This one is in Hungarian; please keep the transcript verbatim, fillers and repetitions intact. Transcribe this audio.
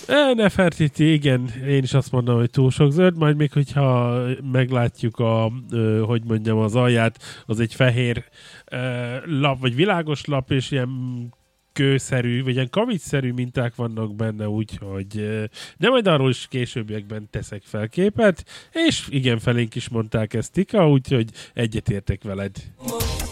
Nefertiti, igen, én is azt mondom, hogy túl sok zöld, majd még hogyha meglátjuk a, ö, hogy mondjam, az alját, az egy fehér ö, lap, vagy világos lap, és ilyen kőszerű, vagy ilyen kavicsszerű minták vannak benne, úgyhogy ö, de majd arról is későbbiekben teszek fel képet, és igen, felénk is mondták ezt, Tika, úgyhogy egyetértek veled.